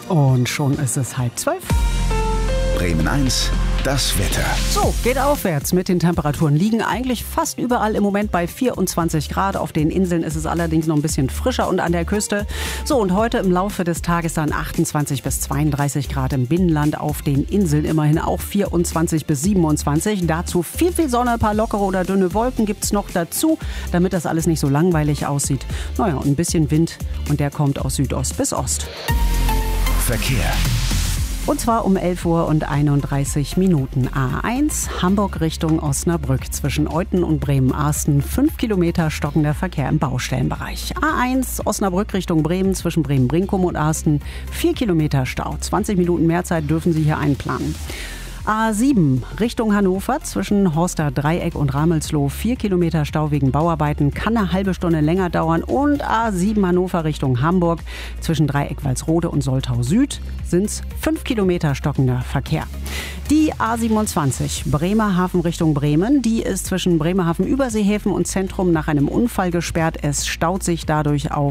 Und schon ist es 11:30. Bremen 1, das Wetter. So, geht aufwärts mit den Temperaturen. Liegen eigentlich fast überall im Moment bei 24 Grad. Auf den Inseln ist es allerdings noch ein bisschen frischer und an der Küste. So, und heute im Laufe des Tages dann 28 bis 32 Grad im Binnenland. Auf den Inseln immerhin auch 24 bis 27. Dazu viel Sonne, ein paar lockere oder dünne Wolken gibt's noch dazu, damit das alles nicht so langweilig aussieht. Naja, und ein bisschen Wind und der kommt aus Südost bis Ost. Verkehr. Und zwar um 11:31 Uhr. A1 Hamburg Richtung Osnabrück. Zwischen Euthen und Bremen-Arsten 5 Kilometer stockender Verkehr im Baustellenbereich. A1 Osnabrück Richtung Bremen zwischen Bremen-Brinkum und Arsten 4 Kilometer Stau. 20 Minuten mehr Zeit dürfen Sie hier einplanen. A7 Richtung Hannover zwischen Horster Dreieck und Ramelsloh 4 Kilometer Stau wegen Bauarbeiten, kann eine halbe Stunde länger dauern. Und A7 Hannover Richtung Hamburg zwischen Dreieck Walsrode und Soltau Süd sind es 5 Kilometer stockender Verkehr. Die A27 Bremerhaven Richtung Bremen, die ist zwischen Bremerhaven, Überseehäfen und Zentrum nach einem Unfall gesperrt. Es staut sich dadurch auf